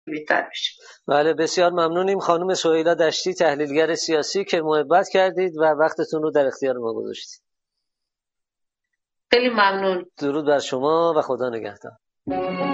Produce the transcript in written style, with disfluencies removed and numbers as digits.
بهتر بشه. بله بسیار ممنونیم خانم سهیلا دشتی، تحلیلگر سیاسی که محبت کردید و وقتتون رو در اختیار ما گذاشتید. خیلی ممنون. درود بر شما و خدا نگهدار.